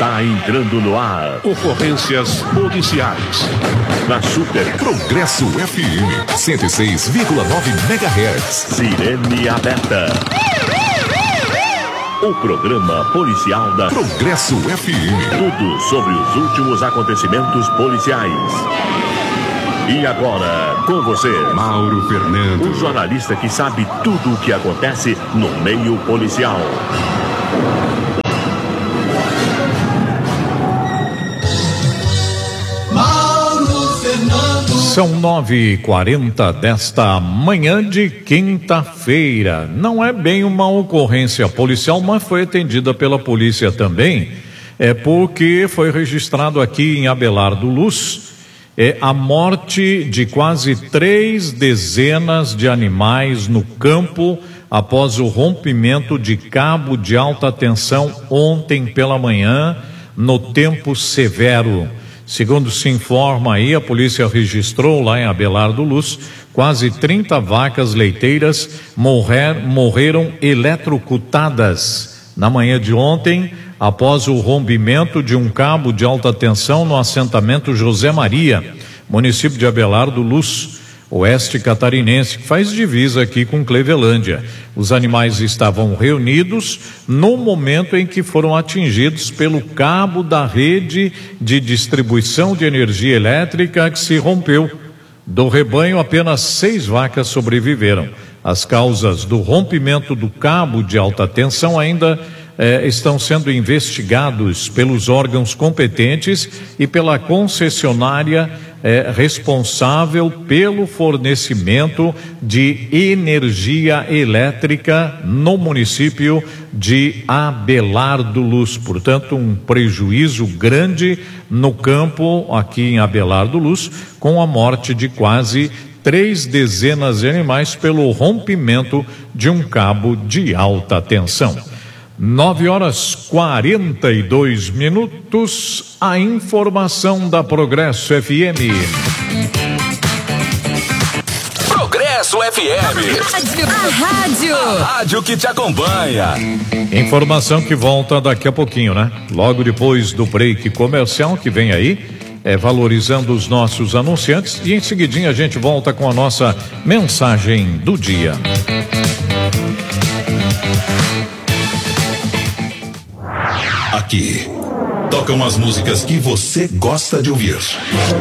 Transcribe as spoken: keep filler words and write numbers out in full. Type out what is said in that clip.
Está entrando no ar. Ocorrências policiais. Na Super Progresso F M cento e seis vírgula nove megahertz. Sirene aberta. O programa policial da Progresso F M. Tudo sobre os últimos acontecimentos policiais. E agora, com você, Mauro Fernando, o jornalista que sabe tudo o que acontece no meio policial. Mauro Fernando. São nove e quarenta desta manhã de quinta-feira. Não é bem uma ocorrência policial, mas foi atendida pela polícia também. É porque foi registrado aqui em Abelardo Luz é a morte de quase três dezenas de animais no campo após o rompimento de cabo de alta tensão ontem pela manhã, no tempo severo. Segundo se informa aí, a polícia registrou lá em Abelardo Luz, quase trinta vacas leiteiras morrer, morreram eletrocutadas na manhã de ontem, após o rompimento de um cabo de alta tensão no assentamento José Maria, município de Abelardo Luz, oeste catarinense, que faz divisa aqui com Clevelândia. Os animais estavam reunidos no momento em que foram atingidos pelo cabo da rede de distribuição de energia elétrica que se rompeu. Do rebanho, apenas seis vacas sobreviveram. As causas do rompimento do cabo de alta tensão ainda Eh, estão sendo investigados pelos órgãos competentes e pela concessionária eh, responsável pelo fornecimento de energia elétrica no município de Abelardo Luz. Portanto, um prejuízo grande no campo aqui em Abelardo Luz, com a morte de quase três dezenas de animais pelo rompimento de um cabo de alta tensão. Nove horas quarenta e dois minutos, a informação da Progresso F M. Progresso F M. A rádio. A rádio que te acompanha. Informação que volta daqui a pouquinho, né? Logo depois do break comercial que vem aí, é valorizando os nossos anunciantes, e em seguidinha a gente volta com a nossa mensagem do dia. Aqui tocam as músicas que você gosta de ouvir.